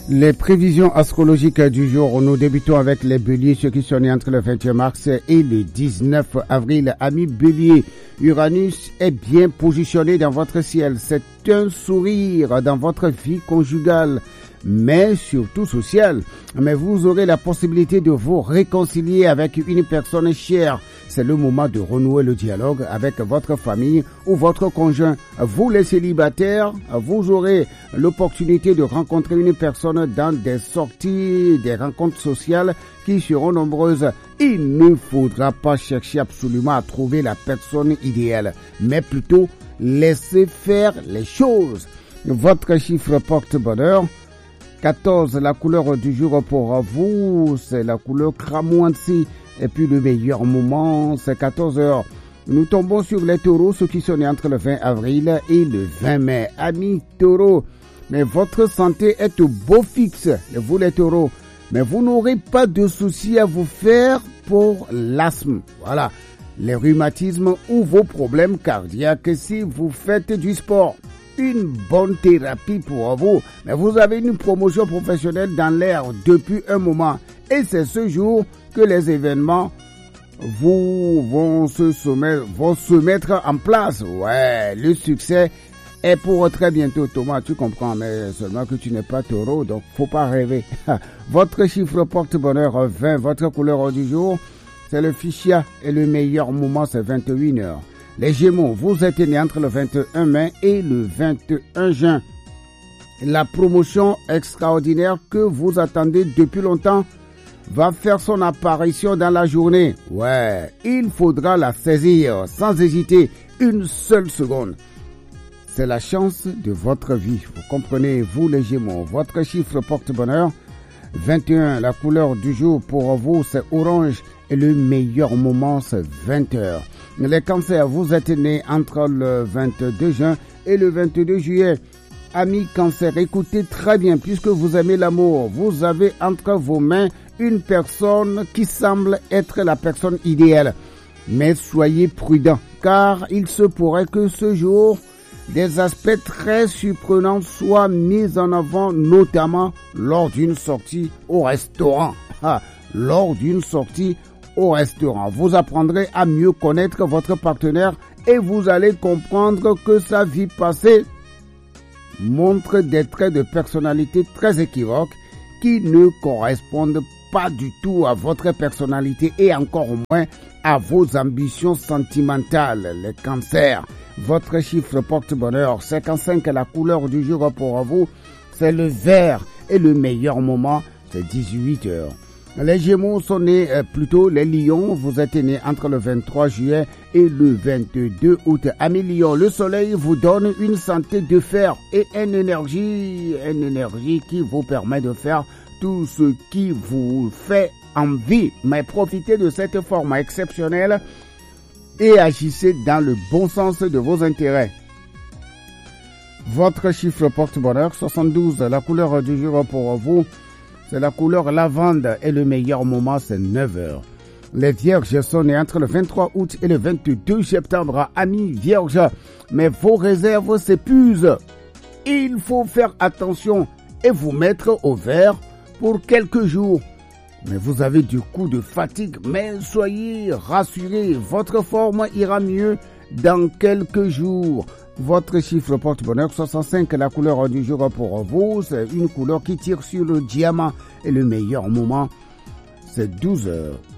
Les prévisions astrologiques du jour, nous débutons avec les béliers, ceux qui sont nés entre le 21 mars et le 19 avril. Amis béliers, Uranus est bien positionné dans votre ciel. C'est un sourire dans votre vie conjugale, mais surtout sociale. Mais vous aurez la possibilité de vous réconcilier avec une personne chère. C'est le moment de renouer le dialogue avec votre famille ou votre conjoint. Vous les célibataires, vous aurez l'opportunité de rencontrer une personne dans des sorties, des rencontres sociales qui seront nombreuses. Il ne faudra pas chercher absolument à trouver la personne idéale, mais plutôt laisser faire les choses. Votre chiffre porte-bonheur. 14, la couleur du jour pour vous, c'est la couleur cramoisi. Et puis le meilleur moment, c'est 14 heures. Nous tombons sur les taureaux, ceux qui sont nés entre le 20 avril et le 20 mai. Amis taureaux, mais votre santé est au beau fixe, vous les taureaux. Mais vous n'aurez pas de soucis à vous faire pour l'asthme. Voilà, les rhumatismes ou vos problèmes cardiaques si vous faites du sport. Une bonne thérapie pour vous. Mais vous avez une promotion professionnelle dans l'air depuis un moment. Et c'est ce jour que les événements vont se mettre en place. Ouais, le succès est pour très bientôt. Thomas, tu comprends, mais seulement que tu n'es pas taureau, donc faut pas rêver. Votre chiffre porte-bonheur 20, votre couleur du jour, c'est le fuchsia et le meilleur moment, c'est 21 heures. Les Gémeaux, vous êtes nés entre le 21 mai et le 21 juin. La promotion extraordinaire que vous attendez depuis longtemps va faire son apparition dans la journée. Ouais, il faudra la saisir sans hésiter une seule seconde. C'est la chance de votre vie. Vous comprenez, vous les Gémeaux, votre chiffre porte-bonheur. 21, la couleur du jour pour vous, c'est orange et le meilleur moment, c'est 20 heures. Les cancers, vous êtes nés entre le 22 juin et le 22 juillet. Amis cancer, écoutez très bien, puisque vous aimez l'amour, vous avez entre vos mains une personne qui semble être la personne idéale. Mais soyez prudents, car il se pourrait que ce jour, des aspects très surprenants soient mis en avant, notamment lors d'une sortie au restaurant. Lors d'une sortie au restaurant, vous apprendrez à mieux connaître votre partenaire et vous allez comprendre que sa vie passée montre des traits de personnalité très équivoques qui ne correspondent pas du tout à votre personnalité et encore moins à vos ambitions sentimentales. Les cancers, votre chiffre porte-bonheur 55, la couleur du jour pour vous, c'est le vert et le meilleur moment, c'est 18 heures. Les Gémeaux sont nés plutôt les Lions, vous êtes nés entre le 23 juillet et le 22 août. Amis Lions, le soleil vous donne une santé de fer et une énergie qui vous permet de faire tout ce qui vous fait envie. Mais profitez de cette forme exceptionnelle et agissez dans le bon sens de vos intérêts. Votre chiffre porte-bonheur 72, la couleur du jour pour vous, c'est la couleur lavande et le meilleur moment, c'est 9 heures. Les vierges sont nés entre le 23 août et le 22 septembre. Amis vierges, mais vos réserves s'épuisent. Il faut faire attention et vous mettre au vert pour quelques jours. Mais vous avez du coup de fatigue, mais soyez rassurés, votre forme ira mieux dans quelques jours. Votre chiffre porte-bonheur 65, la couleur du jour pour vous, c'est une couleur qui tire sur le diamant et le meilleur moment, c'est 12 heures.